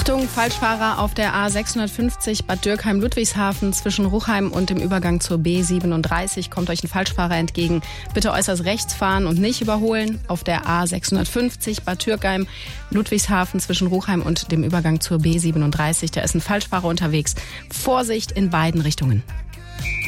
Achtung, Falschfahrer auf der A650 Bad Dürkheim-Ludwigshafen zwischen Ruchheim und dem Übergang zur B37 kommt euch ein Falschfahrer entgegen. Bitte äußerst rechts fahren und nicht überholen. Auf der A650 Bad Dürkheim-Ludwigshafen zwischen Ruchheim und dem Übergang zur B37, da ist ein Falschfahrer unterwegs. Vorsicht in beiden Richtungen.